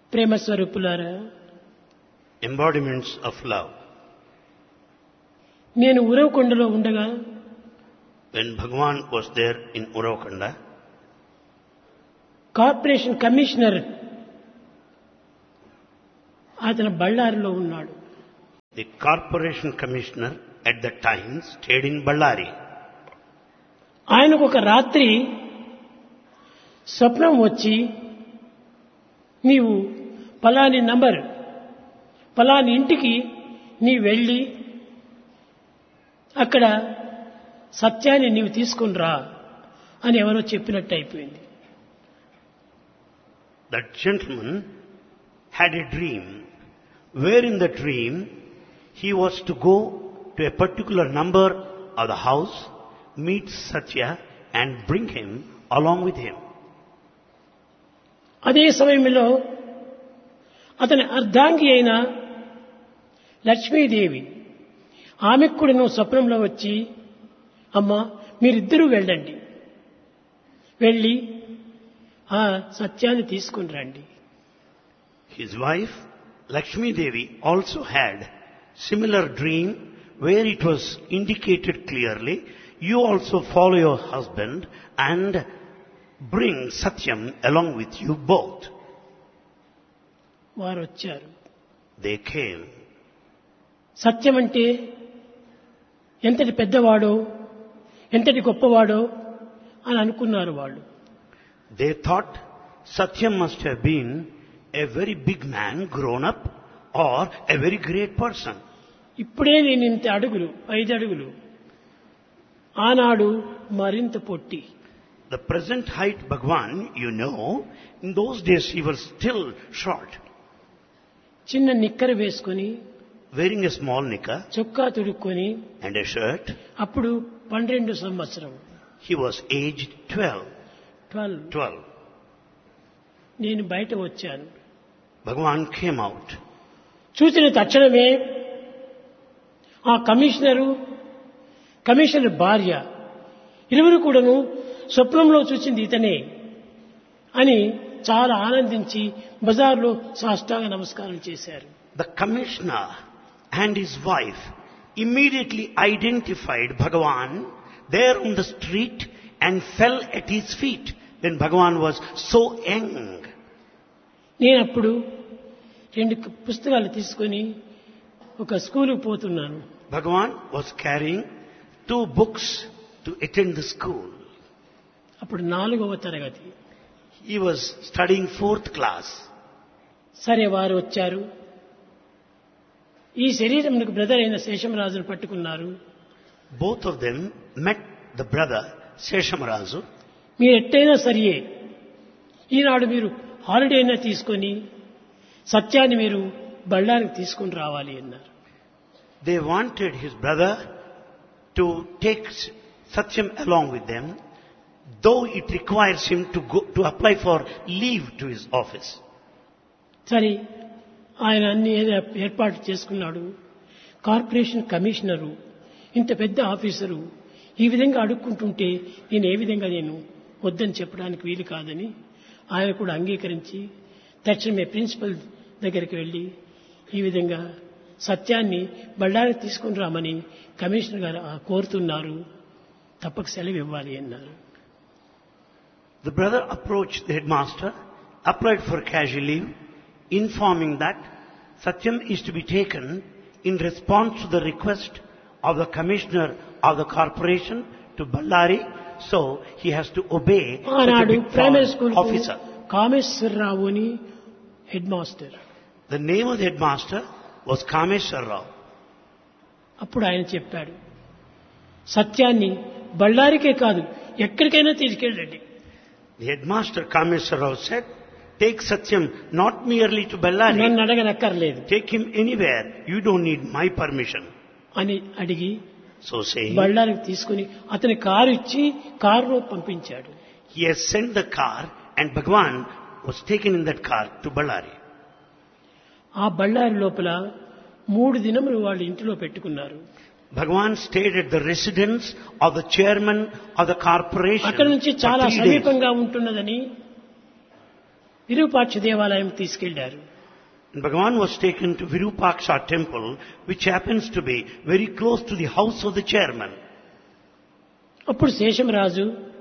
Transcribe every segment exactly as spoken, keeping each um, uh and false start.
ప్రేమ స్వరూపులారా, embodiments of love. నేను ఉరవకొండలో ఉండగా When Bhagavan was there in Uravakanda, corporation commissioner అతను బళ్ళారిలో ఉన్నాడు. the corporation commissioner at that time stayed in Ballari. ఆయనకు ఒక రాత్రి స్వప్నం వచ్చి, నీవు పలాని నంబర్ పలాని ఇంటికి నీ వెళ్ళి అక్కడ సత్యాన్ని నీవు తీసుకుని రా అని ఎవరో చెప్పినట్టు అయిపోయింది. That gentleman had a dream, where in the dream he was to go to a particular number of the house, meet Satya and bring him along with him. అదే సమయంలో అతని అర్ధాంగి అయిన లక్ష్మీదేవి ఆమెకు కూడా నువ్వు స్వప్నంలో వచ్చి, అమ్మా మీరిద్దరూ వెళ్ళండి, వెళ్ళి ఆ సత్యాన్ని తీసుకుని రండి. His wife Lakshmi Devi also had similar dream where it was indicated clearly, you also follow your husband and bring Satyam along with you both. వారు వచ్చారు. They came. సత్యం అంటే ఎంతటి పెద్దవాడో ఎంతటి గొప్పవాడో అని అనుకున్నారు వాళ్ళు. They thought Satyam must have been a very big man grown up or a very great person. ఇప్పుడే నేను ఇంత అడుగులు ఐదు అడుగులు, ఆనాడు మరింత పొట్టి. The present height Bhagwan, you know, in those days he was still short, చిన్న నిక్కర వేసుకొని wearing a small knicker చొక్కా తుడుక్కొని, and a shirt. అప్పుడు పన్నెండు సంవత్సరం He was aged twelve. Twelve. twelve. నేను బయట వచ్చాను. Bhagavan came out. చూసిన తక్షణమే ఆ కమిషనరు కమిషనర్ భార్య ఇరువురు కూడాను స్వప్నంలో చూసింది ఇతనే అని చాలా ఆనందించి బజార్లో సాష్టాంగ నమస్కారం చేశారు. The commissioner and his wife immediately identified Bhagavan there on the street and fell at his feet when Bhagavan was so young. నేను అప్పుడు రెండు పుస్తకాలు తీసుకొని ఒక స్కూలుకు పోతున్నాను. Bhagavan was carrying two books to attend the school. అప్పుడు నాలుగవ తరగతి. He was studying fourth class. సరే, వారు వచ్చారు. ఈ శరీరంకు బ్రదర్ అయిన శేషమరాజును పట్టుకున్నారు. Both of them met the brother Seshamarazu. మీరు ఎట్టయినా సరియే ఈనాడు మీరు హాలిడే అయినా తీసుకొని సత్యాన్ని మీరు బళ్ళారికి తీసుకొని రావాలి అన్నారు. They wanted his brother to take Satyam along with them, though it requires him to go to apply for leave to his office. సరే, ఆయన అన్ని ఏర్పాటు చేసుకున్నాడు. కార్పొరేషన్ కమిషనరు ఇంత పెద్ద ఆఫీసరు ఈ విధంగా అడుక్కుంటుంటే నేను ఏ విధంగా నేను వద్దని చెప్పడానికి వీలు కాదని ఆయన కూడా అంగీకరించి తక్షణమే ప్రిన్సిపల్ దగ్గరికి వెళ్ళి ఈ విధంగా సత్యాన్ని బళ్ళారికి తీసుకుని రామని కమిషనర్ గారు కోరుతున్నారు, తప్పక సెలవు ఇవ్వాలి అన్నారు. The brother approached the headmaster, applied for casual leave, informing that Satyam is to be taken in response to the request of the commissioner of the corporation to Ballari, so he has to obey such a big primary school officer. Kameswara Rao అని head master. The name of the headmaster was Kameshwar Rao. అప్పుడు ఆయన చెప్పాడు, సత్యాన్ని బళ్ళారికే కాదు ఎక్కడికైనా తీసుకెళ్ళండి. The headmaster Kameshwar Rao said, take Satyam not merely to Ballari, నన్ను అడగనక్కర్లేదు take him anywhere, you don't need my permission. అని అడిగి So saying, బళ్ళారికి తీసుకుని అతని కారు ఇచ్చి కారులో పంపించాడు. he has sent the car and Bhagavan was taken in that car to Ballari. ఆ బళ్ళారి లోపల మూడు దినములు వాళ్ళు ఇంటిలో పెట్టుకున్నారు. Bhagavan stayed at the residence of the chairman of the corporation అక్కడి నుంచి చాలా for three days. సమీపంగా ఉంటున్నదని విరూపాక్ష దేవాలయం తీసుకెళ్లారు. Bhagavan was taken to Virupaksha temple, which happens to be very close to the house of the chairman. అప్పుడు శేషమరాజు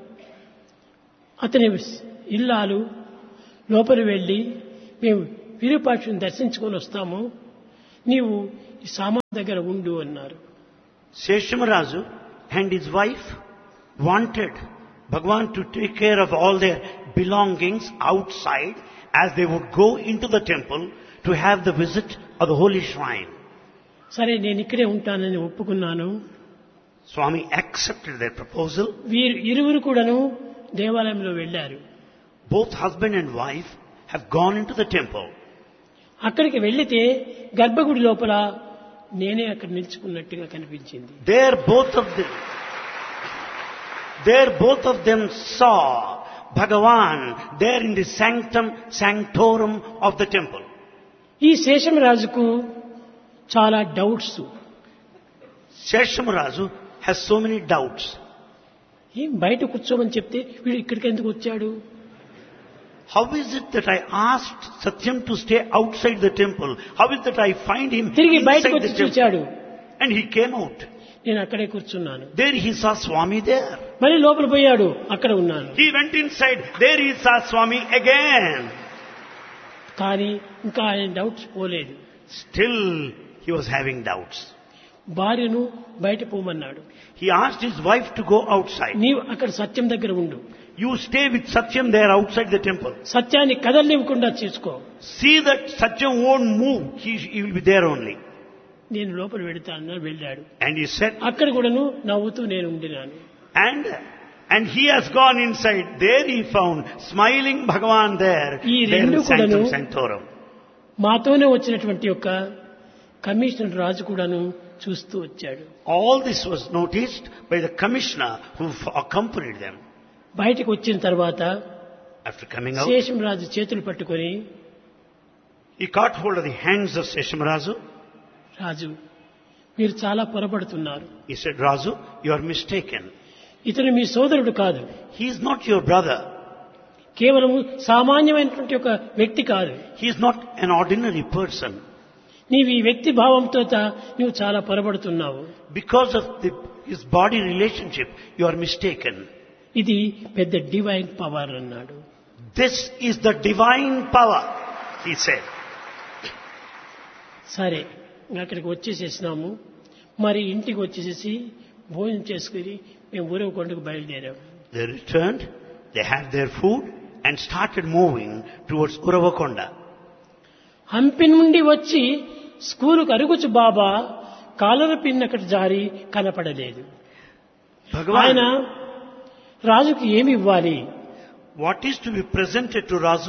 అతని ఇల్లాలు లోపలి వెళ్ళి, మేము విరూపాక్షుని దర్శించుకొని వస్తాము, నీవు ఈ సామాన్ దగ్గర ఉండు అన్నారు. Seshamarazu and his wife wanted Bhagavan to take care of all their belongings outside as they would go into the temple to have the visit of the holy shrine. సరే, నేను ఇక్కడే ఉంటానని ఒప్పుకున్నాను. Swami accepted their proposal. వీరు ఇరువురు కూడాను దేవాలయంలో వెళ్ళారు. Both husband and wife have gone into the temple. అక్కడికి వెళ్లితే గర్భగుడి లోపల నేనే అక్కడ నిల్చుకున్నట్టుగా కనిపించింది. There both of them, there both of them saw Bhagavan there in the sanctum sanctorum of the temple. ఈ శేషమరాజుకు చాలా doubts. Seshamarazu has so many doubts. ఏం బయట కూర్చోమని చెప్తే వీడు ఇక్కడికి ఎందుకు వచ్చాడు? How is it that I asked Satyam to stay outside the temple? How is it that I find him తిరిగి inside బయటకు the వచ్చి temple? చూచాడు. And he came out. నేను అక్కడే కూర్చున్నాను. There he saw Swami there. మళ్ళీ లోపల పోయాడు, అక్కడ ఉన్నాను. He went inside. There he saw Swami again. కానీ ఇంకా ఆయన డౌట్స్ పోలేదు. Still he was having doubts. భార్యను బయట పోమన్నాడు. He asked his wife to go outside. నీవు అక్కడ సత్యం దగ్గర ఉండు, You stay with Satyam there outside the temple. సత్యాన్ని కదలనివ్వకుండా చూసుకో. See that Satyam won't move. He, he will be there only. నేను లోపల వెళతానని వెళ్ళాడు. And he said, అక్కడ కూడాను నవ్వుతూ నేను ఉండినాను. and and he has gone inside. There he found smiling Bhagavan there. ఈ There రెండు in Sanctum కూడాను Sanctorum. మాతోనే వచ్చినటువంటి యొక్క కమిషనర్ రాజు కూడాను చూస్తూ వచ్చాడు. All this was noticed by the commissioner who accompanied them. బయటకు వచ్చిన తర్వాత After coming out, శేషం రాజు చేతులు పట్టుకొని, he caught hold of the hands of Seshamarazu. రాజు, మీరు చాలా పొరపడుతున్నారు. He said, Razu, you are mistaken. ఇతను మీ సోదరుడు కాదు, He is not your brother. కేవలం సామాన్యమైనటువంటి ఒక వ్యక్తి కాదు. He is not an ordinary person. నీవు ఈ వ్యక్తి భావంతో నువ్వు చాలా పొరపడుతున్నావు. Because of the, his body relationship, you are mistaken. ఇది పెద్ద డివైన్ పవర్ అన్నాడు. This is the divine power, he said. సరే, అక్కడికి వచ్చేసేసినాము. మరి ఇంటికి వచ్చేసేసి భోజనం చేసుకుని మేము ఊరవకొండకు బయలుదేరాము. They returned, they had their food and started moving towards Uravakonda. Hampi నుండి వచ్చి స్కూలుకు అరుగుచు బాబా కాలర పిన్ అక్కడ జారి కనపడలేదు. ఆయన Bhagavan, రాజుకి ఏమి ఇవ్వాలి? what is to be presented to Razu?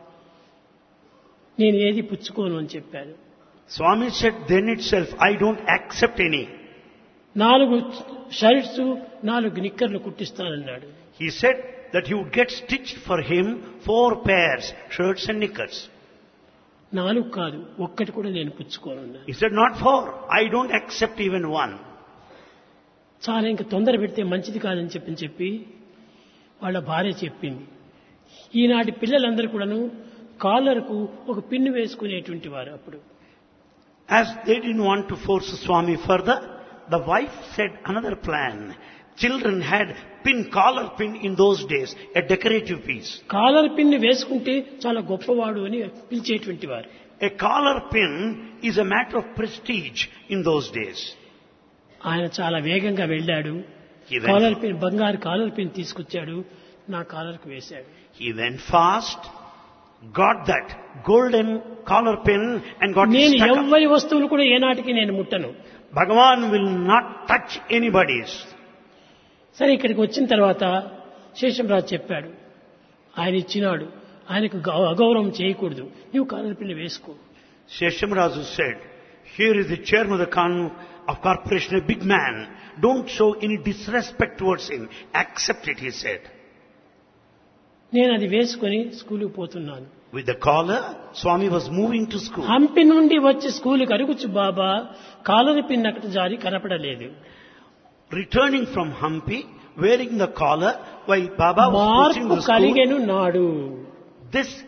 నేను ఏది పుచ్చుకోను అని చెప్పాడు. Swami said, then itself, I don't accept any. నాలుగు షర్ట్స్ నాలుగు నిక్కర్లు కుట్టిస్తానన్నాడు. He said that he would get stitched for him four pairs, shirts and knickers. నాలుగు కాదు, ఒక్కటి కూడా నేను పుచ్చుకోను. He said, not four. I don't accept even one. చాలా ఇంకా తొందర పెడితే మంచిది కాదని చెప్పి చెప్పి వాళ్ళ భార్య చెప్పింది. ఈనాటి పిల్లలందరూ కూడాను కాలర్కు ఒక పిన్ను వేసుకునేటువంటి వారు. అప్పుడు As they didn't want to force Swami further, the wife said another plan. Children had pin, collar pin in those days, a decorative piece. Caller pin వేసుకుంటే చాలా గొప్పవాడు అని పిలిచేటువంటి వారు. A collar pin is a matter of prestige in those days. ఆయన చాలా వేగంగా వెళ్ళాడు. He caller went, pin, బంగారు కాలర్ పిన్ తీసుకొచ్చాడు, నా కాలర్కు వేశాడు. he went fast, got that golden collar pin and got it నేను stuck up. ఎవ్వరి వస్తువులు కూడా ఏనాటికి నేను ముట్టను. Bhagavan will not touch anybody's. సరే, ఇక్కడికి వచ్చిన తర్వాత శేషంరాజు చెప్పాడు, ఆయన ఇచ్చినాడు, ఆయనకు గౌ- అగౌరవం చేయకూడదు, నువ్వు కాలర్ పిన్ వేసుకో. Seshamarazu said, here is the chairman of the con- of corporation, a big man. Don't show any disrespect towards him. Accept it, he said. నేను అది వేసుకొని స్కూలుకు పోతున్నాను. With the collar, Swami was moving to school. Hampi నుండి వచ్చి స్కూలుకు అరుగుచు బాబా caller pin అక్కడ జారి కనపడలేదు. Returning from Hampi, wearing the collar, while Baba was pushing మార్పు the school, కలిగెను నాడు. this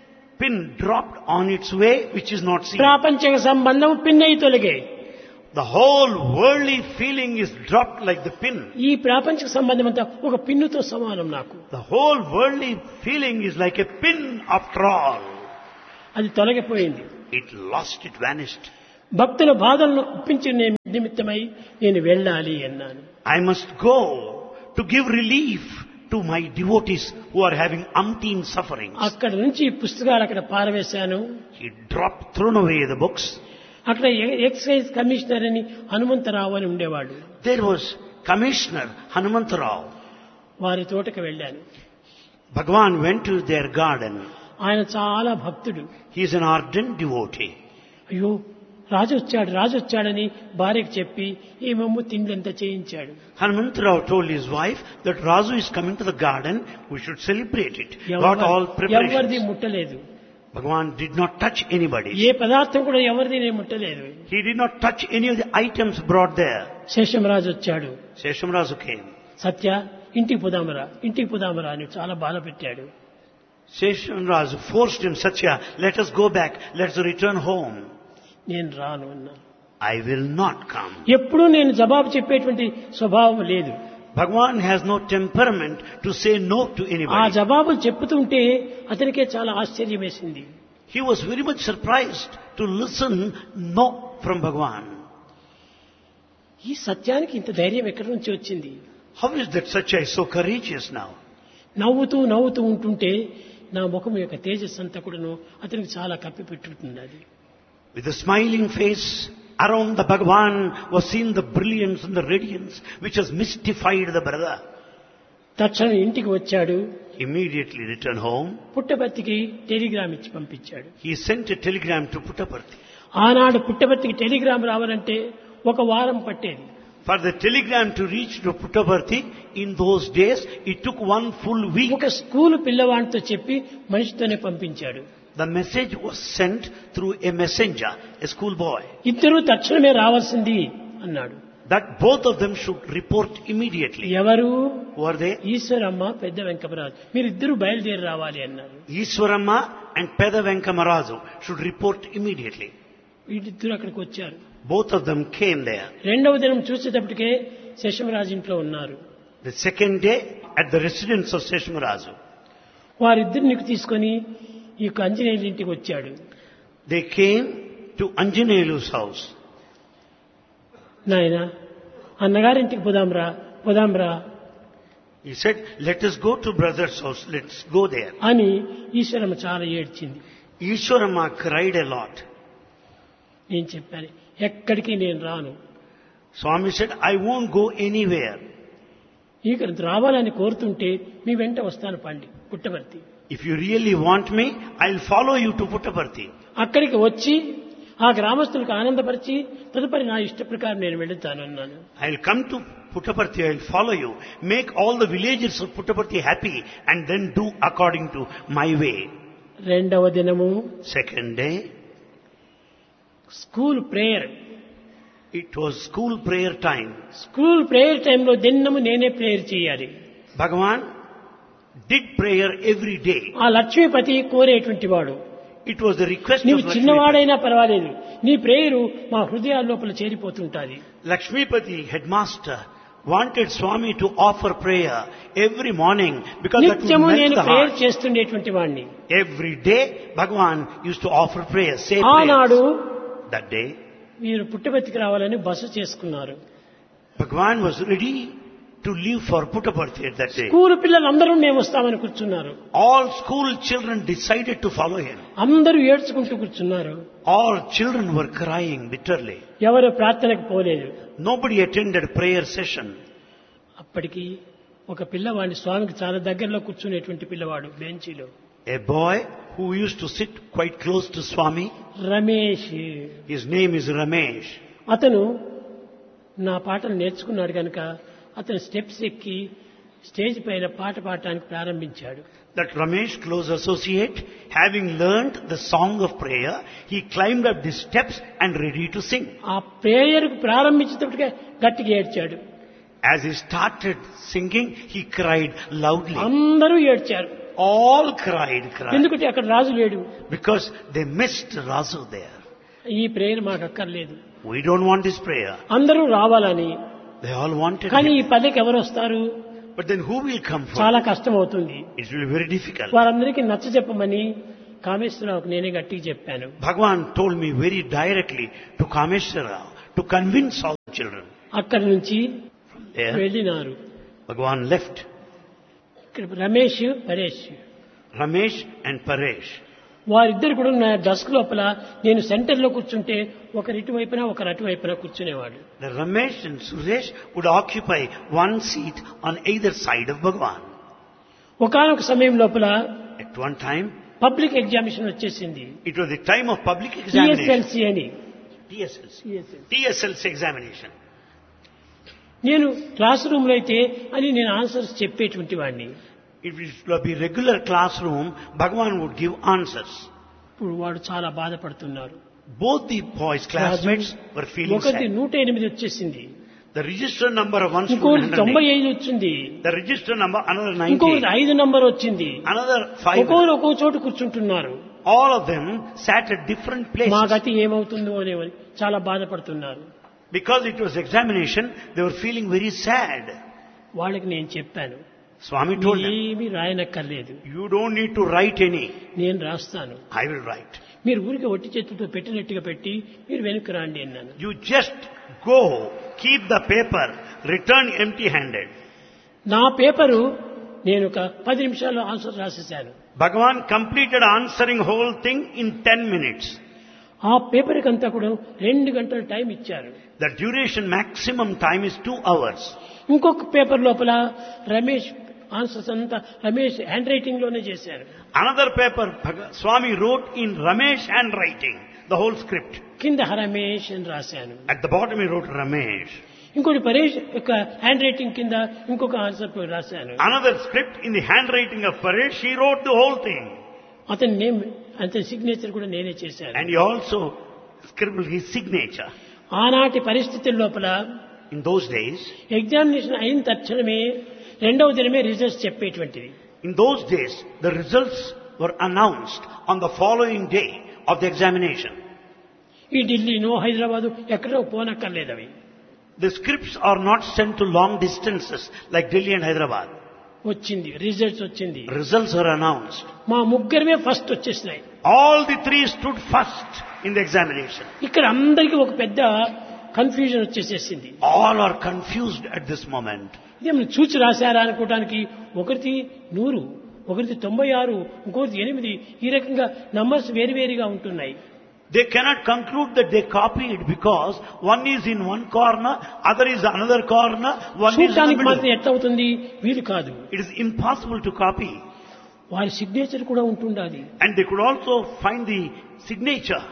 pin dropped on its way which is not seen. ప్రాపంచిక సంబంధం పిన్నయి తొలగే. The whole worldly feeling is dropped like the pin. ఈ ప్రాపంచిక సంబంధం అంతా ఒక పిన్నుతో సమానం నాకు. The whole worldly feeling is like a pin after all. అది తొలగిపోయింది. It lost, it vanished. భక్తుల బాధలను ఒప్పించే నిమిత్తమై నేను వెళ్ళాలి అన్నాను. I must go to give relief to my devotees who are having umpteen sufferings. అక్కడ నుంచి పుస్తకాలు అక్కడ పారవేశాను. He dropped, thrown away the books. అక్కడ ఎక్సైజ్ కమిషనర్ అని హనుమంతరావు అని ఉండేవాడు. There was Commissioner Hanumantarao. వారి తోటకు వెళ్ళాను. Bhagavan went to their garden. ఆయన చాలా భక్తుడు. He is an ardent devotee. అయ్యో రాజు వచ్చాడు రాజు వచ్చాడని భార్యకు చెప్పి ఏమేమో తిండ్లంతా చేయించాడు. Hanumantarao told his wife that Raju is coming to the garden, we should celebrate it. Got all ఎవరిది preparations. ముట్టలేదు. Bhagavan did not touch anybody. ఏ పదార్థం కూడా ఎవరిది నేను ముట్టలేదు. He did not touch any of the items brought there. Seshamraju వచ్చాడు. Seshamrazu came. సత్య ఇంటికి పోదామరా ఇంటికి పోదామరా అని చాలా బాధ పెట్టాడు. Seshamrazu forced him, Satya, let us go back, let us return home. నేను రాను అన్నా. I will not come. ఎప్పుడూ నేను జవాబు చెప్పేటువంటి స్వభావం లేదు. Bhagavan has no temperament to say no to ఆ anybody. జవాబులు చెప్పుతుంటే అతనికే చాలా ఆశ్చర్యం వేసింది. He was very much surprised to listen no from Bhagavan. ఈ సత్యానికి ఇంత ధైర్యం ఎక్కడి నుంచి వచ్చింది? How is that Satya is so courageous now? నవ్వుతూ నవ్వుతూ ఉంటుంటే నా ముఖం యొక్క తేజస్సు అంతా కూడాను అతనికి చాలా కప్పిపెట్టుతున్నది. With a smiling face, around the Bhagavan was seen the brilliance and the radiance which has mystified the brother. తక్షణం ఇంటికి వచ్చాడు. Immediately returned home. పుట్టపర్తికి టెలిగ్రామ్ ఇచ్చి పంపించాడు. He sent a telegram to Puttaparthi. ఆనాడు పుట్టపర్తికి టెలిగ్రామ్ రావాలంటే ఒక వారం పట్టేది. For the telegram to reach to Puttaparthi, in those days, it took one full week. ఒక స్కూలు పిల్లవాడితో చెప్పి మనిషితోనే పంపించాడు. The message was sent through a messenger, a schoolboy, ఇద్దరు తక్షణమే రావాల్సింది అన్నాడు. that both of them should report immediately. ఎవరు? Who are they? Eshwaramma పెద్ద వెంకమరాజు మీరిద్దరు బయలుదేరి రావాలి అన్నారు. Ishwaramma and Peda Venkamarazu should report immediately. వీళ్ళిద్దరు అక్కడికి వచ్చారు. Both of them came there. రెండవ దినం చూసేటప్పటికే శేషమరాజు ఇంట్లో ఉన్నారు. The second day, at the residence of Seshamarazu, వారిద్దరిని తీసుకొని ఈ యొక్క ఆంజనేయుల ఇంటికి వచ్చాడు. they came to Anjaneyalu's house. నాయన అన్నగారింటికి పోదాంరా పోదాంరా He said, let us go to brother's house, let's go there. అని ఈశ్వరమ్మ చాలా ఏడ్చింది. Ishwaramma cried a lot. నేను చెప్పాను ఎక్కడికి నేను రాను. Swami said, I won't go anywhere. ఇక రావాలని కోరుతుంటే మీ వెంట వస్తాను పండి Puttaparthi. If you really want me, I'll follow you to Puttaparthi. అక్కడికి వచ్చి ఆ గ్రామస్తులకు ఆనందపరిచి తదుపరి నా ఇష్ట ప్రకారం నేను వెళుతాను అన్నాను. I'll come to Puttaparthi, I'll follow you. Make all the villagers of Puttaparthi happy and then do according to my way. రెండవ దినము Second day, school prayer. it was school prayer time. School prayer టైంలో దినము నేనే prayer చేయాలి. Bhagavan did prayer every day. ఆ లక్ష్మీపతి కోరేటువంటి వాడు. It was the request నీవు of Lakshmipati. చిన్నవాడైనా పర్వాలేదు నీ ప్రేయరు మా హృదయాల లోపల చేరిపోతుంటాది. Lakshmipati, headmaster, wanted Swami to offer prayer every morning because that would నిత్యము melt నేను the ప్రేయర్ heart. చేస్తుండేటువంటి వాడిని. Every day, Bhagavan used to offer prayer, say ఆనాడు prayers. That day, మీరు పుట్టపర్తికి రావాలని బస చేసుకున్నారు. Bhagavan was ready to leave for Puttaparthi at that day. School పిల్లలందరూ మేము వస్తామని కూర్చున్నారు. All school children decided to follow him. అందరూ ఏడ్చుకుంటూ కూర్చున్నారు. All children were crying bitterly. ఎవరు ప్రార్థనకు పోలేదు. Nobody attended prayer session. అప్పటికి ఒక పిల్లవాడిని స్వామికి చాలా దగ్గరలో కూర్చునేటువంటి పిల్లవాడు బెంచీలో. A boy who used to sit quite close to Swami, Ramesh. his name is Ramesh. అతను నా పాటలు నేర్చుకున్నాడు కనుక అతను స్టెప్స్ ఎక్కి స్టేజ్ పైన పాట పాడటానికి ప్రారంభించాడు. That Ramesh, close associate, having learnt the song of prayer, he climbed up the steps and ready to sing. ఆ ప్రేయర్ ప్రారంభించేటప్పటికే గట్టిగా ఏడ్చాడు. As he started singing, he cried loudly. అందరూ ఏడ్చారు. All cried, cried. ఎందుకంటే అక్కడ రాజు లేడు. Because they missed Rasu there. ఈ prayer మాకు అక్కర్లేదు. We don't want this prayer. అందరూ రావాలని. They all wanted కానీ it. ఈ పల్లెకి ఎవరు వస్తారు? But then who will come for చాలా it? కష్టం అవుతుంది. It will be very difficult. వారందరికీ నచ్చ చెప్పమని కామేశ్వరరావుకు నేనే గట్టిగా చెప్పాను. Bhagavan told me very directly to Kameshwara to convince all the children. అక్కడి నుంచి There, వెళ్ళినారు. Bhagavan left. ఇక్కడ Ramesh Paresh Ramesh and Paresh. వారిద్దరు కూడా నా డెస్క్ లోపల నేను సెంటర్ లో కూర్చుంటే ఒకరి ఇటువైపున ఒకరు అటువైపున కూర్చునేవాడు. The Ramesh and Suresh would occupy one seat on either side of Bhagavan. ఒకానొక సమయం లోపల At one time, public examination వచ్చేసింది. it was the time of public examination. TSLC అని. T S L C. T S L C examination. నేను class room లో అయితే అని నేను ఆన్సర్స్ చెప్పేటువంటి వాడిని. If it would be regular classroom, Bhagavan would give answers. ఇప్పుడు వాడు చాలా బాధపడుతున్నారు. Both the boys, classmates, were feeling ఒకటి sad. నూట ఎనిమిది వచ్చేసింది, The register number of one ఇంకొకటి student, తొంభై one hundred eight. ఐదు వచ్చింది, The register number another ఇంకొకటి ninety. ఐదు నంబర్ వచ్చింది. Another five. ఒక్కొక్కరు ఒక్కో చోటు కూర్చుంటున్నారు. All of them sat at different మా places. గతి ఏమవుతుందో అనేవని చాలా బాధపడుతున్నారు. Because it was examination, they were feeling very sad. వాళ్ళకి నేను చెప్పాను, Swami told them, ఏమీ రాయనక్కర్లేదు, you don't need to write any. నేను రాస్తాను. I will write. మీరు ఊరికి ఒట్టి చేతులతో పెట్టినట్టుగా పెట్టి మీరు వెనక్కి రాండి అన్నాను. You just go, keep the paper, return empty-handed. నా పేపరు నేను ఒక పది నిమిషాల్లో answer రాసేశాను. Bhagavan completed answering whole thing in ten minutes. ఆ పేపర్ కంతా కూడా రెండు గంటల టైం ఇచ్చారు. The duration maximum time is two hours. ఇంకొక పేపర్ లోపల రమేష్ ఆన్సర్స్ అంతా రమేష్ హ్యాండ్ రైటింగ్ లోనే చేశారు. Another paper, Bhag- Swami wrote in Ramesh handwriting, the whole script. కింద రమేష్ అని రాశాను. At the bottom he wrote Ramesh. ఇంకోటి పరేష్ యొక్క హ్యాండ్ రైటింగ్ కింద ఇంకొక ఆన్సర్ రాశాను. Another script in the handwriting of Paresh, he wrote the whole thing. అతని name అతని సిగ్నేచర్ కూడా నేనే చేశాను. And he also scribbled his signature. ఆనాటి పరిస్థితుల లోపల In those days, ఎగ్జామినేషన్ అయిన తక్షణమే రెండవ దినమే results చెప్పేటువంటిది. in those days, the results were announced on the following day of the examination. ఈ ఢిల్లీనో హైదరాబాదు ఎక్కడో పోనక్కర్లేదు అవి. The scripts are not sent to long distances like Delhi and Hyderabad. వచ్చింది results వచ్చింది. Results are announced. మా ముగ్గురమే first వచ్చేసినాయి. All the three stood first in the examination. ఇక్కడ అందరికీ ఒక పెద్ద confusion వచ్చేసేసింది. All are confused at this moment. ఇదేమన్నా చూచి రాశారా అనుకోవడానికి ఒకరిది నూరు, ఒకరిది తొంభై ఆరు, ఇంకొకటి ఎనిమిది, ఈ రకంగా నంబర్స్ వేరువేరుగా ఉంటున్నాయి. They cannot conclude that they copied because one is in one corner, other is another corner, one is in the చూడటానికి మాత్రం middle. ఎట్లా అవుతుంది, వీలు కాదు. It is impossible to copy. వారి సిగ్నేచర్ కూడా ఉంటుండాలి. And they could also find the signature.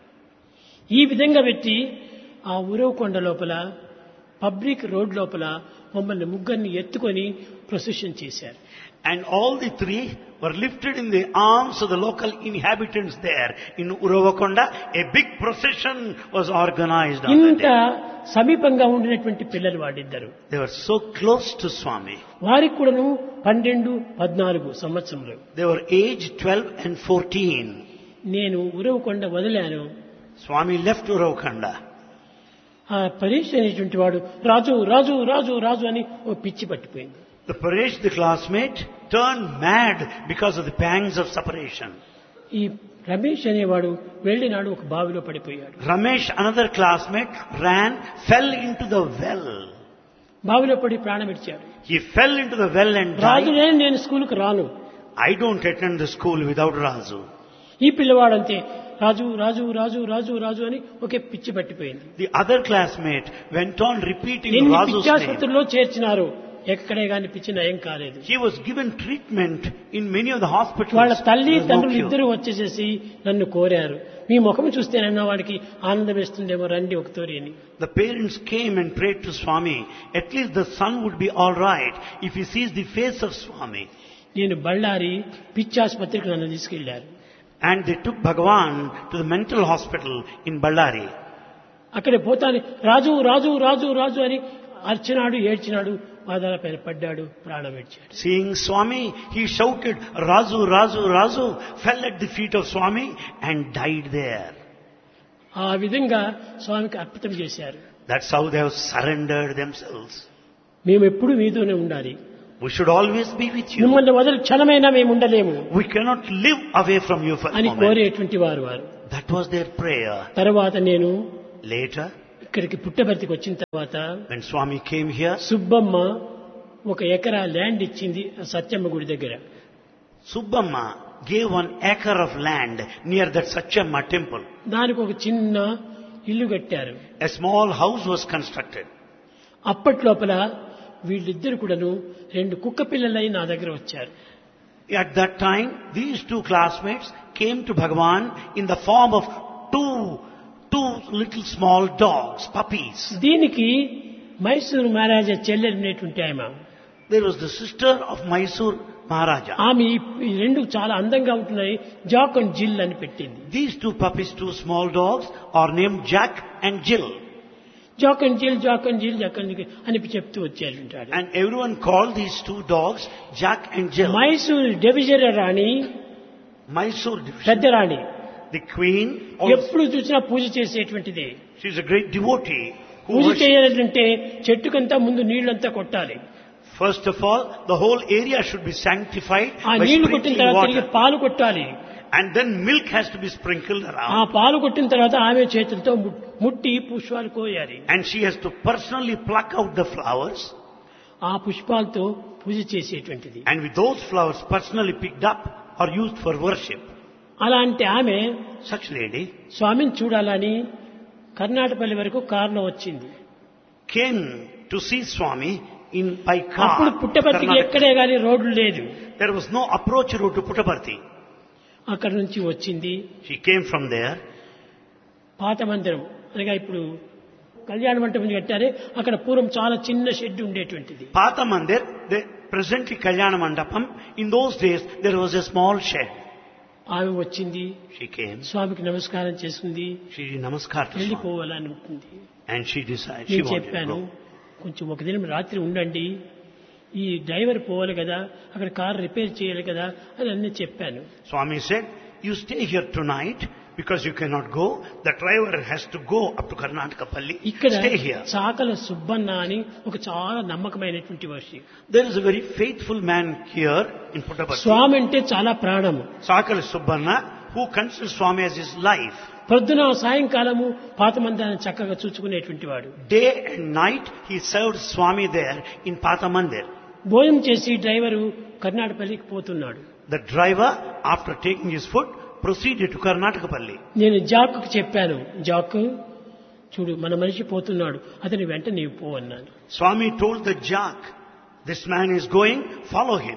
ఈ విధంగా పెట్టి ఆ ఉరవకొండ లోపల పబ్లిక్ రోడ్ లోపల మమ్మల్ని ముగ్గురిని ఎత్తుకొని ప్రొసెషన్ చేశారు. And all the three were lifted in the arms of the local inhabitants there in Uravakonda. A big procession was organized on that ఇంత day. సమీపంగా ఉండినటువంటి పిల్లలు వాడిద్దరు. They were so close to Swami. వారికి కూడాను పన్నెండు పద్నాలుగు సంవత్సరంలో. They were aged twelve and fourteen. నేను ఉరవకొండ వదిలాను. Swami left Uravakonda. ఆ పరీక్ష అనేటువంటి వాడు రాజు రాజు రాజు రాజు అని ఓ పిచ్చి పట్టిపోయింది. The Paresh, the classmate, turned mad because of the pangs of separation. ఈ రమేష్ అనేవాడు వెళ్ళినాడు, ఒక బావిలో పడిపోయాడు. Ramesh, another classmate, ran, fell into the well. బావిలో పడి ప్రాణం ఇచ్చాడు. He fell into the well and Raju died. నేను నేను స్కూల్కి రాను. I don't attend the school without Razu. ఈ పిల్లవాడంతే రాజు రాజు రాజు రాజు రాజు అని ఒకే పిచ్చి పట్టిపోయింది. The other classmate went on repeating ఎన్ని Razu's name. పిచ్చాసుపత్రుల్లో చేర్చినారు, ఎక్కడే గాని పిచ్చి నయం కాలేదు. He was given treatment in many of the hospitals. వాళ్ళ తల్లి There was no తండ్రులు cure. ఇద్దరు వచ్చేసేసి నన్ను కోరారు, మీ ముఖం చూస్తేనన్నా వాడికి ఆనందం వేస్తుందేమో, రండి ఒక తోరి అని. The parents came and prayed to Swami. At least the son would be all right if he sees the face of Swami. నేను బళ్ళారి పిచ్చాసుపత్రికి నన్ను తీసుకెళ్లారు. And they took Bhagavan to the mental hospital in Ballari. అక్కడ పోతాను రాజు రాజు రాజు రాజు అని అర్చినాడు, ఏడ్చినాడు. పాదాల పైన పడ్డాడు, ప్రాణం విడిచాడు. Seeing Swami, he shouted, Razu, Razu, Razu, fell at the feet of Swami and died there. ఆ విధంగా స్వామికి అర్పితం చేశారు. That's how they have surrendered themselves. మేము ఎప్పుడు మీతోనే ఉండాలి, We should always be with you. మిమ్మల్ని వదిలి క్షణమైనా మేము ఉండలేము We cannot live away from you for a అని moment. కోరేటువంటి వారు వారు. That was their prayer. తర్వాత నేను Later, ఇక్కడికి పుట్టబర్తికి వచ్చిన తర్వాత when Swami came here, Subbamma ఒక ఎకరా ల్యాండ్ ఇచ్చింది సత్యమ్మ గుడి దగ్గర. Subbamma gave one acre of land near that Satchamma temple. దానికి ఒక చిన్న ఇల్లు కట్టారు. A small house was constructed. అప్పట్లోపల వీళ్ళిద్దరు కూడాను రెండు కుక్క పిల్లలై నా దగ్గర వచ్చారు. At that time, these two classmates came to Bhagavan in the form of two, two little small dogs, puppies. దీనికి మైసూరు మహారాజా చెల్లెలినటువంటి ఆమె. There was the sister of Mysore Maharaja. ఆమె ఈ రెండు చాలా అందంగా ఉంటున్నాయి, జాక్ అండ్ జిల్ అని పెట్టింది. These two puppies, two small dogs, are named Jack and Jill. Jack and జిల్, జాక్ అండ్ జిల్, జాక్ అండ్ జిల్ అని చెప్తూ వచ్చారు. And everyone called these two dogs Jack and Jill. Mysuru division Rani, Mysore division. పెద్ద రాణి, The queen, also, ఎప్పుడు చూసినా పూజ చేసేటువంటిది. she is a great devotee. Who puja worships. చేయాలంటే చెట్టుకంతా ముందు నీళ్లంతా కొట్టాలి. First of all, the whole area should be sanctified ఆ by నీళ్లు కొట్టిన sprinkling తర్వాత తిరిగి water. పాలు కొట్టాలి. And then milk has to be sprinkled ఆ around. పాలు కొట్టిన తర్వాత ఆమె చేతులతో ము- ముట్టి పుష్పాలు కోయాలి. And she has to personally pluck out the flowers. ఆ పుష్పాలతో పూజ చేసేటువంటిది. And with those flowers personally picked up are used for worship. అలాంటి ఆమె Such lady స్వామిని చూడాలని కర్ణాటకపల్లి వరకు కారులో వచ్చింది. came to see Swami in by అప్పుడు car. పుట్టపర్తికి Karnataka. ఎక్కడే గాని రోడ్లు లేదు. There was no approach route to Puttaparthi. అక్కడి నుంచి వచ్చింది. She came from there. పాత మందిరం అనగా ఇప్పుడు కళ్యాణ మంటపం కట్టారే, అక్కడ పూర్వం చాలా చిన్న షెడ్ ఉండేటువంటిది. Pata Mandir, the presently Kalyana Mandapam, in those days there was a small shed. ఆమె వచ్చింది, She came, స్వామికి నమస్కారం చేసుకుంది, she did namaskar to Swami. వెళ్ళిపోవాలని ఉంటుంది. And she decided, she నేను wanted to చెప్పాను, go. కొంచెం ఒక దినం రాత్రి ఉండండి, ఈ డ్రైవర్ పోవాలి కదా, అక్కడ కార్ రిపేర్ చేయాలి కదా అని అన్నీ చెప్పాను. Swami said, you stay here tonight because you cannot go. The driver has to go up to Karnataka Palli. ఇక్కడ Stay here. చాకల సుబ్బన్న అని ఒక చాలా నమ్మకమైనటువంటి Varshi. There is a very faithful man here in Puttaparthi. స్వామి అంటే చాలా ప్రాణము. Sakala Subbanna, who considers Swami as his life. పొద్దున సాయంకాలము పాత మందిరాన్ని చక్కగా చూసుకునేటువంటి వాడు. Day and night he served Swami there in Pata Mandir. భోజనం చేసి డ్రైవరు కర్ణాటకపల్లికి పోతున్నాడు. The driver, after taking his food, proceeded to Karnataka Palli. నేను జాక్కు చెప్పాను, జాక్ చూడు మన మనిషి పోతున్నాడు, అతని వెంట నీవు పో అన్నాను. Swami told the jack, this man is going, follow him.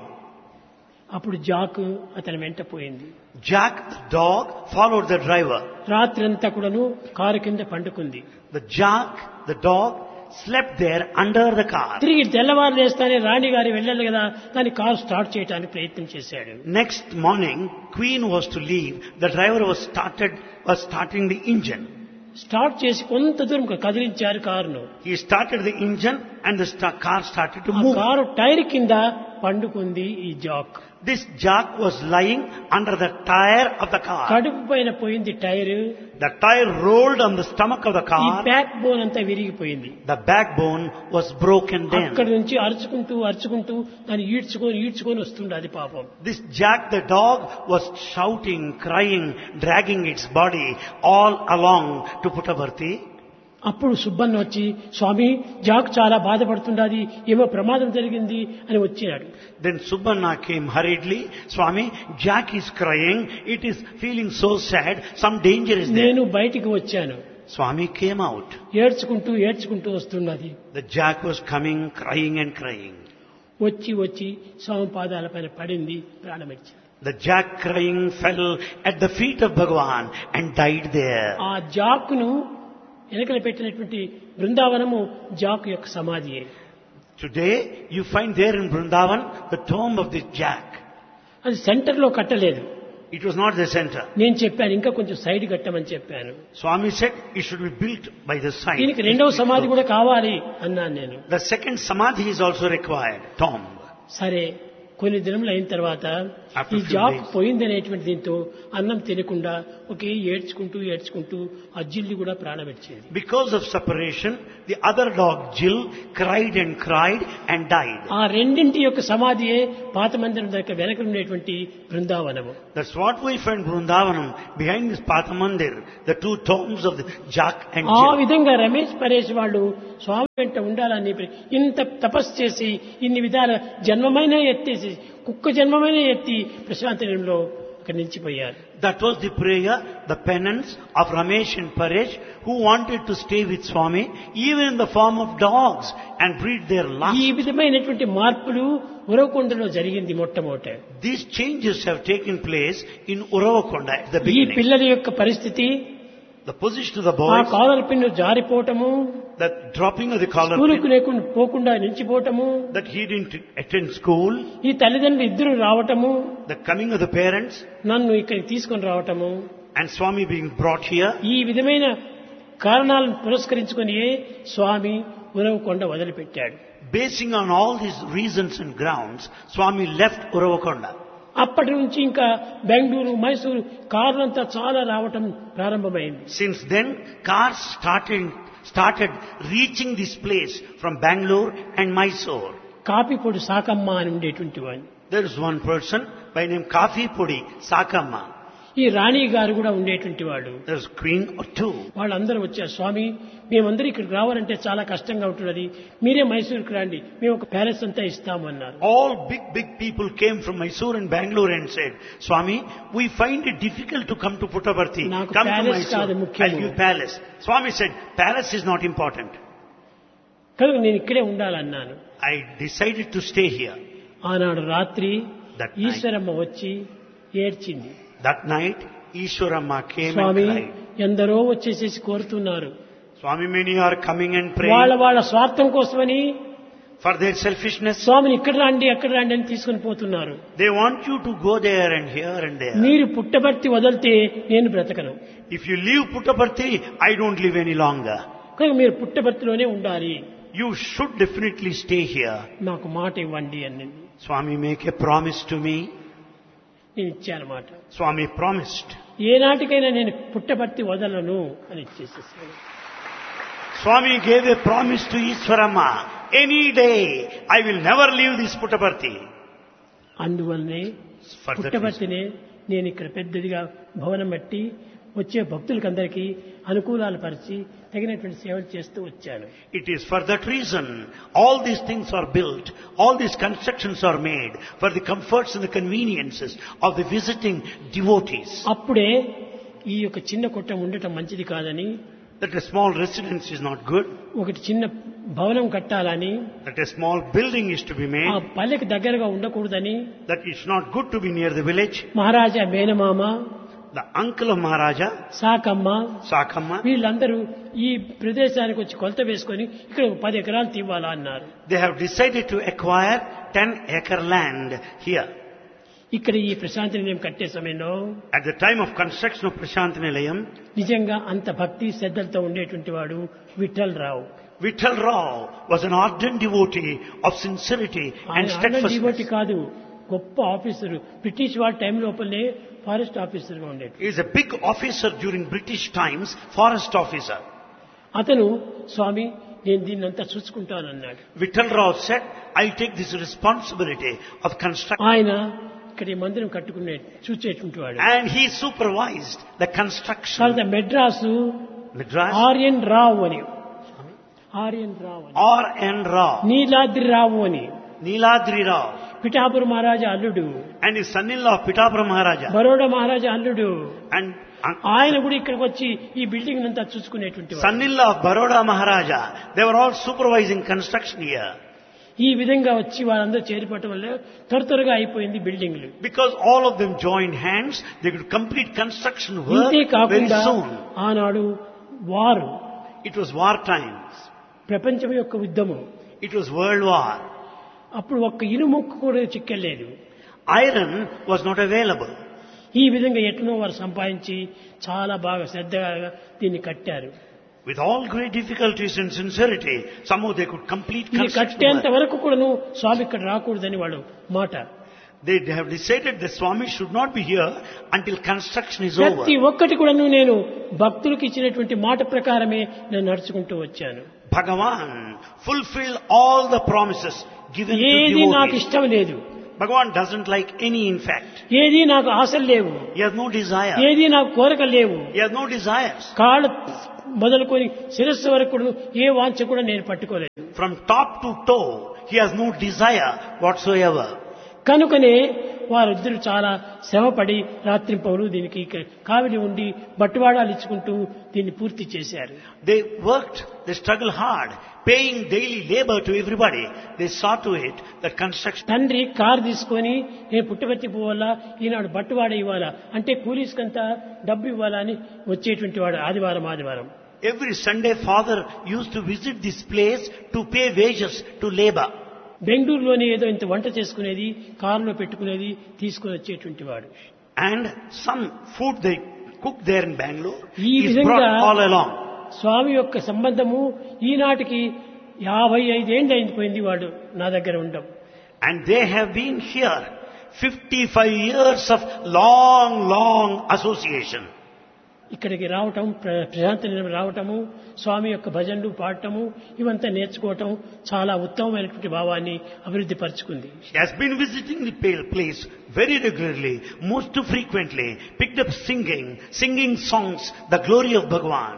అప్పుడు జాక్ అతని వెంట పోయింది. Jack, the dog, followed the driver. రాత్రంతా కూడాను కారు కింద పండుకుంది. The jack, the dog, slept there under the car. తిరిగి తెల్లవారు లేస్తానే రాణి గారి వెళ్ళాలి కదా, దాని కారు స్టార్ట్ చేయడానికి ప్రయత్నం చేశాడు. Next morning, Queen was to leave. The driver was started, was starting the engine. Start చేసి కొంత దూరం కదిలించారు కారును. He started the engine and the sta- car started to ఆ move. కారు టైర్ కింద పండుకుంది ఈ Jack. This jack was lying under the tire of the car. కడుపు పైన పోయింది tyre. The tire rolled on the stomach of the ఈ car. Back bone అంతా విరిగిపోయింది. The backbone was broken అక్కడి down. నుంచి అరుచుకుంటూ అరుచుకుంటూ దాన్ని ఈడ్చుకొని ఈడ్చుకొని వస్తుంది అది పాపం. This Jack the dog was shouting, crying, dragging its body all along to Puttaparthi. అప్పుడు సుబ్బన్న వచ్చి, స్వామి జాక్ చాలా బాధపడుతున్నది, ఏమో ప్రమాదం జరిగింది అని వచ్చినాడు. Then Subbanna came hurriedly. Swami, Jack is crying. It is feeling so sad. Some danger is there. నేను బయటికి వచ్చాను. Swami came out. ఏడ్చుకుంటూ ఏడ్చుకుంటూ వస్తున్నది. The Jack was coming, crying and crying. వచ్చి వచ్చి స్వామి పాదాల పైన పడింది, ప్రాణమిచ్చింది. The Jack crying fell at the feet of Bhagavan and died there. ఆ జాక్ను వెనకలు పెట్టినటువంటి బృందావనము జాక్ యొక్క సమాధియే. Today you find there in Vrindavan the tomb of this Jack. అది centre లో కట్టలేదు. It was not the center. నేను చెప్పాను ఇంకా కొంచెం సైడ్ కట్టమని చెప్పాను. Swami said it should be built by the side. దీనికి రెండవ సమాధి కూడా కావాలి అన్నాను నేను. The second samadhi is also required, tomb. సరే కొన్ని దినములు అయిన తర్వాత After ఈ few జాబ్ days. పోయిందనేటువంటి దీంతో అన్నం తినకుండా ఒకే ఏడ్చుకుంటూ ఏడ్చుకుంటూ ఆ జిల్లి కూడా ప్రాణపెట్టేది. Because of separation, the other dog, Jill, cried and cried and died. ఆ రెండింటి యొక్క సమాధియే పాత మందిరం దగ్గర వెనక ఉండేటువంటి బృందావనము. That's what we find Vrindavanam, behind this Pathamandir, the two tombs of the Jack and ఆ Jill. విధంగా రమేష్ పరేష్ వాళ్ళు స్వామి వెంట ఉండాలని ఇంత తపస్సు చేసి ఇన్ని విధాల జన్మమైన ఎత్తేసి కుక్క జన్మమైన ఎత్తి ప్రశాంతనంలో అక్కడి నిలిచిపోయారు. That was the prayer, the penance of Ramesh and Paresh, who wanted to stay with Swami, even in the form of dogs, and breathe their last. ఈ విధమైనటువంటి మార్పులు ఉరవకొండలో జరిగింది మొట్టమొదట. These changes have taken place in Uravakonda at the ఈ beginning. పిల్లల యొక్క పరిస్థితి, The position of the ఆ boys, caller pin జారిపోవటము, the dropping of the collar స్కూలుకు pin, లేకుండా పోకుండా నిలిచిపోవటము, that he didn't attend school, ఈ తల్లిదండ్రులు ఇద్దరు రావటము, the coming of the parents, నన్ను ఇక్కడికి తీసుకొని రావటము, and Swami being brought here. ఈ విధమైన కారణాలను పురస్కరించుకొని స్వామి ఉరవకొండ వదిలిపెట్టాడు. Basing on all these reasons and grounds, Swami left Uravakonda. అప్పటి నుంచి ఇంకా బెంగళూరు, మైసూరు కార్లంతా చాలా రావటం ప్రారంభమైంది. Since then, cars started, started reaching this place from Bangalore and Mysore. కాపిపొడి Sakamma అని ఉండేటువంటి వాడిని. There is one person by name Kafi Pudi Sakamma. ఈ రాణి గారు కూడా ఉండేటువంటి వాడు. There is queen or two. వాళ్ళందరూ వచ్చారు. స్వామి మేమందరూ ఇక్కడికి రావాలంటే చాలా కష్టంగా ఉంటున్నది, మీరే మైసూరుకి రండి, మేము ఒక ప్యాలెస్ అంతా ఇస్తాము అన్నారు. All big, big people came from Mysore and Bangalore and said, Swami, we find it difficult to come to Puttaparthi. నాకు Come to palace కాదు Mysore. ముఖ్యము. I'll give palace. Swami said, palace is not important. కనుక నేను ఇక్కడే ఉండాలన్నాను. I decided to stay here. ఆనాడు రాత్రి That night. Eshwaramma వచ్చి ఏడ్చింది. That night, Ishwaramma came Swamy and cried. ఎందరో వచ్చేసేసి కోరుతున్నారు, Swami, many are coming and వాళ్ళ praying వాళ్ళ స్వార్థం కోసమని for their selfishness. స్వామిని ఇక్కడ రండి అక్కడ రండి అని తీసుకుని పోతున్నారు. They want you to go there and here and there. మీరు పుట్టబర్తి వదిలితే నేను బ్రతకను, If you leave Puttaparthi, I don't live any longer. కనుక మీరు పుట్టబర్తిలోనే ఉండాలి, You should definitely stay here. నాకు మాట ఇవ్వండి అని Swami, make a promise to me. నేను ఇచ్చాను మాట. Swami promised. ఏనాటికైనా నేను పుట్టబర్తి వదలను అని ఇచ్చేసేసాను. Swami gave a promise to Ishwaramma. Any day, I will never leave this Puttaparthi. అందువల్లనే For that reason. పుట్టబర్తినే నేను ఇక్కడ పెద్దదిగా భవనం బట్టి వచ్చే భక్తులకందరికీ అనుకూలాలు పరిచి తగినటువంటి సేవలు చేస్తూ వచ్చాను. It is for that reason all these things are built, all these constructions are made for the comforts and the conveniences of the visiting devotees. అప్పుడే ఈ యొక్క చిన్న కొట్టం ఉండటం మంచిది కాదని, That a small residence is not good, ఒకటి చిన్న భవనం కట్టాలని, that a small building is to be ఆ made, పల్లెకి దగ్గరగా ఉండకూడదని that it's not good to be near the village. మహారాజా మేనమామ, The uncle of Maharaja, Sakamma Sakamma, వీళ్ళందరూ ఈ ప్రదేశానికి వచ్చి కొలత వేసుకొని ఇక్కడ ఒక పది ఎకరాలు తీవాలా అన్నారు. they have decided to acquire ten acre land here. ఇక్కడ ఈ ప్రశాంతి నిలయం కట్టే సమయంలో At the time of construction of Prashant Nilayam, నిజంగా అంత భక్తి శ్రద్ధలతో ఉండేటువంటి వాడు విఠల్ రావు. Vittal Rao was an ardent devotee of sincerity and ఆయన డివోటీ steadfastness. కాదు, గొప్ప ఆఫీసరు. బ్రిటిష్ వాళ్ళ టైం లోపలనే ఫారెస్ట్ ఆఫీసర్గా ఉండేది. He is a big officer during British times, forest officer. అతను స్వామి నేను దీన్ని అంతా చూసుకుంటానన్నాడు. Vittal Rao said, I'll take this responsibility of construction. ఆయన ఇక్కడ ఈ మందిరం కట్టుకునే చూసేటువంటి వాడు. And he supervised the construction. తర్వాత మెడ్రాసు Madras, ఆర్యన్ రావు అని, ఆర్యన్ రావు అని, R N Rao, నీలాద్రి రావు అని, Niladri Rao, పిఠాపుర మహారాజా అల్లుడు, and his son-in-law Pitapura Maharaja. Baroda మహారాజా అల్లుడు. And uh, ఆయన కూడా ఇక్కడికి వచ్చి ఈ బిల్డింగ్ అంతా చూసుకునేటువంటి వాడు. son-in-law of Baroda Maharaja. They were all supervising construction here. ఈ విధంగా వచ్చి వాళ్ళందరూ చేరిపట్టడం వల్ల త్వర త్వరగా అయిపోయింది బిల్డింగ్లు. Because all of them joined hands, they could complete construction work ఇంతే very కాకుండా soon. ఆనాడు వారు It was war times. ప్రపంచం యొక్క యుద్ధము. It was world war. అప్పుడు ఒక్క ఇనుముక్కు కూడా చిక్కలేదు. Iron was not available. ఈ విధంగా ఎట్లనో వారు సంపాదించి చాలా బాగా శ్రద్ధగా దీన్ని కట్టారు. With all great difficulties and sincerity, somehow they could complete ఇది construction కట్టేంత work. వరకు కూడాను స్వామి ఇక్కడ రాకూడదని వాళ్ళు మాట. They have decided the Swami should not be here until construction is ప్రతి over. ఒక్కటి కూడాను నేను భక్తులకు ఇచ్చినటువంటి మాట ప్రకారమే నేను నడుచుకుంటూ వచ్చాను. Bhagavan fulfilled all the promises given to ఏది నాకు devotees. ఇష్టం లేదు, Bhagavan doesn't like any in fact. ఏది నాకు ఆశలు లేవు, He has no desire. ఏది నాకు కోరికలు లేవు. He has no desires. కాళ్ళ మొదలుకొని శిరస్సు వరకు కూడా ఏ వాంఛ కూడా నేను పట్టుకోలేదు. From top to toe, he has no desire whatsoever. కనుకనే వారిద్దరు చాలా శ్రమపడి రాత్రింపవలు దీనికి కావిడి ఉండి బట్టువాడాలు ఇచ్చుకుంటూ దీన్ని పూర్తి చేశారు. They worked, they struggled hard, paying daily labor to everybody. They saw to it that construction. తండ్రి కారు తీసుకొని నేను పుట్టపర్తి పోవాలా, ఈనాడు బట్టువాడ ఇవ్వాలా అంటే కూలీస్కంతా డబ్బు ఇవ్వాలా అని వచ్చేటువంటి వాడు ఆదివారం ఆదివారం. Every Sunday, father used to visit this place to pay wages to labor. బెంగళూరులోనే ఏదో ఇంత వంట చేసుకునేది, కారులో పెట్టుకునేది, తీసుకుని వచ్చేటువంటి వాడు. And some food they cooked there in Bangalore ఈ is విధంగా brought all along. స్వామి యొక్క సంబంధము ఈనాటికి యాభై ఐదేళ్ళు అయిపోయింది వాడు నా దగ్గర ఉండడం. And they have been here fifty-five years of long, long association. ఇక్కడికి రావటం, ప్ర- ప్రశాంతి నిలయం రావటము, స్వామి యొక్క భజనలు పాడటము, ఇవంతా నేర్చుకోవటం చాలా ఉత్తమమైనటువంటి భావాన్ని అభివృద్ధి పరుచుకుంది. She has been visiting the pale place very regularly, most frequently, picked up singing, singing songs, the glory of Bhagavan.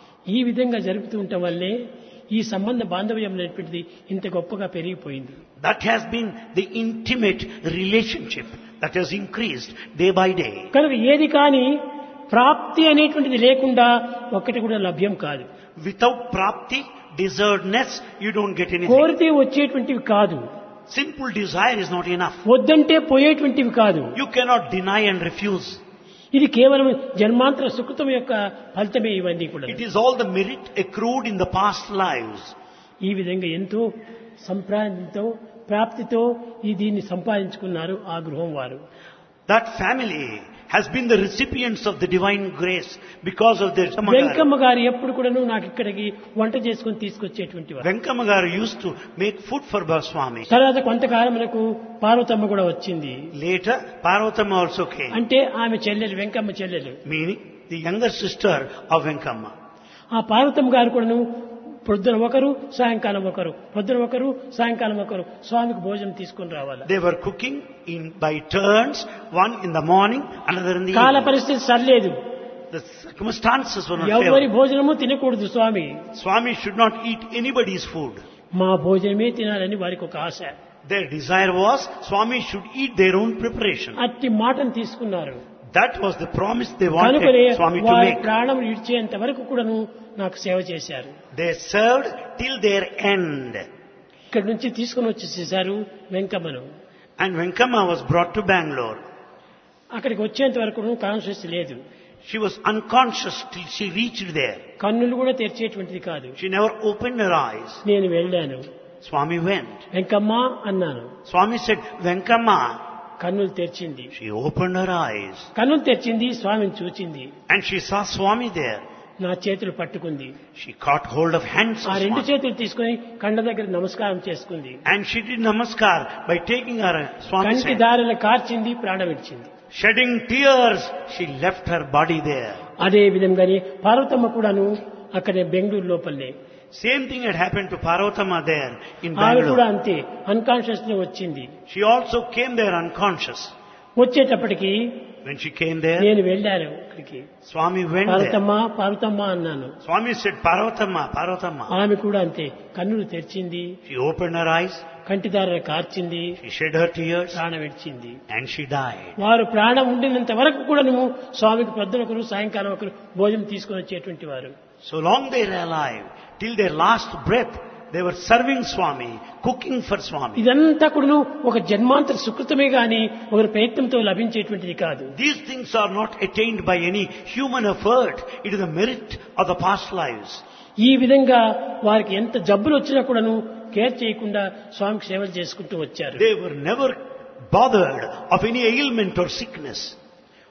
ఈ విధంగా జరుపుతూ ఉండటం వల్లే ఈ సంబంధ బాంధవ్యం అనేటువంటిది ఇంత గొప్పగా పెరిగిపోయింది. That has been the intimate relationship that has increased day by day. కనుక ఏది కానీ ప్రాప్తి అనేటువంటిది లేకుండా ఒక్కటి కూడా లభ్యం కాదు. Without prapti, deservedness, you don't get anything. కోరితే వచ్చేటువంటివి కాదు, Simple desire is not enough. వద్దంటే పోయేటువంటివి కాదు. You cannot deny and refuse. ఇది కేవలం జన్మాంతర సుకృతం యొక్క ఫలితమే ఇవన్నీ కూడా. It is all the merit accrued in the past lives. ఈ విధంగా ఎంతో సంప్రాంతితో ప్రాప్తితో ఈ దీన్ని సంపాదించుకున్నారు ఆ గృహం వారు. That family has been the recipients of the divine grace because of their Venkamma గారు ఎప్పుడు కూడాను నాకు ఇక్కడికి వంట చేసుకుని తీసుకొచ్చేటువంటి వారు. Venkamagaru used to make food for Baswami. తర్వాత కొంతకాలం మనకు పార్వతమ్మ కూడా వచ్చింది. Later, Parvatama also came, అంటే ఆమె చెల్లెలు, వెంకమ్మ చెల్లెలు. meaning the younger sister of Venkamma. ఆ పార్వతమ్మ గారు కూడాను పొద్దున ఒకరు, సాయంకాలం ఒకరు, పొద్దున ఒకరు, సాయంకాలం ఒకరు స్వామికి భోజనం తీసుకుని రావాలి. They were cooking in by turns, one in the morning, another in the కాల evening. పరిస్థితి సరిలేదు, The circumstances were not ఎవరి favorable. భోజనము తినకూడదు స్వామి. Swami should not eat anybody's food. మా భోజనమే తినాలని వారికి ఒక ఆశ. Their desire was Swami should eat their own preparation. అట్టి మాటను తీసుకున్నారు. That was the promise they కనుకనే wanted Swami to వారి make. ప్రాణం ఇడ్చేంత వరకు కూడాను నాకు సేవ చేశారు. They served till their end. ఇక్కడి నుంచి తీసుకుని వచ్చేసేసారు వెంకమ్మను. And Venkama was brought to Bangalore. అక్కడికి వచ్చేంత వరకు కాన్షియస్ లేదు. She was unconscious till she reached there. కన్నులు కూడా తెరిచేటువంటిది కాదు. She never opened her eyes. నేను వెళ్ళాను. Swami went. వెంకమ్మ అన్నాను. Swami said, Venkama. కన్నులు తెరిచింది. She opened her eyes. కన్నులు తెరిచింది, స్వామిని చూచింది. And she saw Swami there. నా చేతులు పట్టుకుంది. She caught hold of hands ఆ of రెండు Swami. చేతులు తీసుకుని కండ దగ్గర నమస్కారం చేసుకుంది. And she did namaskar by taking her Swami's కంటి hand. దారిలో కార్చింది, ప్రాణం ఇచ్చింది. Shedding tears, she left her body there. అదే విధంగానే పార్వతమ్మ కూడాను అక్కడే బెంగళూరు లోపలనే Same thing had happened to Parvatama there in ఆమె కూడా Bangalore. అంతే అన్కాన్షియస్ లో వచ్చింది. She also came there unconscious. వచ్చేటప్పటికి When she came there, నేను వెళ్ళాను అక్కడికి. Swami went there. Parvathamma Parvathamma అన్నాను. Swami said, Parvatama, Parvatama. ఆమె కూడా అంతే కన్నులు తెరిచింది, She opened her eyes, కంటిదార కార్చింది, she shed her tears, ప్రాణం విడిచింది. and she died. వారు ప్రాణం ఉండినంత వరకు కూడా నువ్వు స్వామికి పొద్దున ఒకరు, సాయంకాలం ఒకరు భోజనం తీసుకొని వచ్చేటువంటి వారు. So long they were alive, till their last breath, they were serving Swami, cooking for Swami. ఇదంతా కూడా ఒక జన్మాంతర సుకృతమే గాని ఒకరి ప్రయత్నంతో లభించేటువంటిది కాదు. These things are not attained by any human effort. It is the merit of the past lives. ఈ విధంగా వారికి ఎంత జబ్బులు వచ్చినా కూడాను కేర్ చేయకుండా స్వామికి సేవలు చేసుకుంటూ వచ్చారు. They were never bothered of any ailment or sickness.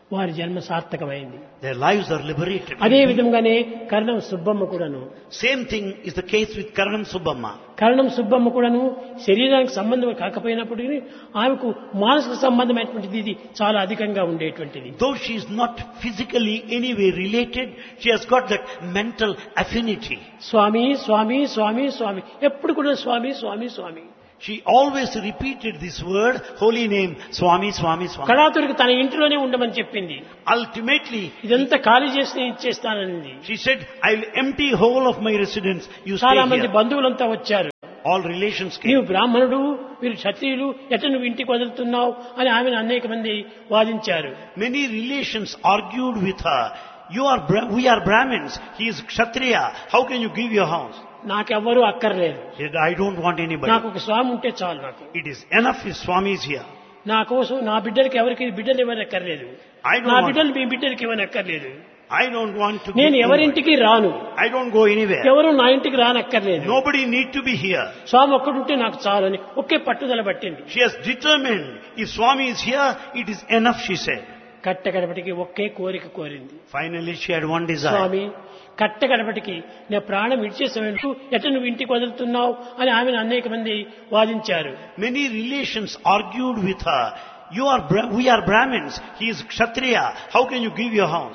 వారి జన్మ సార్థకమైంది. Their lives are liberated. అదే విధంగానే కరణం సుబ్బమ్మ కూడాను. Same thing is the case with Karanam Subbamma. కరణం సుబ్బమ్మ కూడాను శరీరానికి సంబంధం కాకపోయినప్పటికీ ఆమెకు మానసిక సంబంధమైనటువంటిది ఇది చాలా అధికంగా ఉండేటువంటిది. Though she is not physically anyway related, she has got that mental affinity. స్వామి స్వామి స్వామి స్వామి ఎప్పుడు కూడా స్వామి స్వామి స్వామి. She always repeated this word, holy name, Swami, Swami, Swami. కళాతుడికి తన ఇంట్లోనే ఉండమని చెప్పింది. Ultimately, ఇదంతా ఖాళీ చేసి నేను ఇచ్చేస్తానని. she said, I'll empty whole of my residence. You stay చాలా మంది here. బంధువులంతా వచ్చారు. All relations నీవు came. బ్రాహ్మణుడు, వీరు క్షత్రియులు, ఎట నువ్వు ఇంటికి వదులుతున్నావు అని ఆమెను అనేక మంది వాదించారు. Many relations argued with her. You are, Bra- we are Brahmins. He is Kshatriya. How can you give your house? నాకెవ్వరూ అక్కర్లేదు. She said, I don't want anybody. నాకు ఒక స్వామి ఉంటే చాలు. నాకు It is enough if Swami is here. నా కోసం నా బిడ్డలకి ఎవరికి బిడ్డలు ఇవ్వని అక్కర్లేదు. I don't నా want, బిడ్డలు మీ బిడ్డలకి ఇవ్వని అక్కర్లేదు. I don't want to నేను give ఎవరింటికి రాను. anybody. I don't go anywhere. ఎవరు నా ఇంటికి రానక్కర్లేదు. Nobody need to be here. స్వామి ఒక్కడుంటే నాకు చాలు అని ఒకే పట్టుదల పట్టింది. She has determined, if Swami is here, it is enough, she said. కట్టగడపటికి ఒకే కోరిక కోరింది. Finally, she had one desire. స్వామి కట్టగడపటికి నేను ప్రాణం ఇచ్చేసాను, ఎట నువ్వు ఇంటికి వదులుతున్నావు అని ఆమెను అనేక మంది వాదించారు. Many relations argued with her. You are, Bra- we are Brahmins. He is Kshatriya. How can you give your house?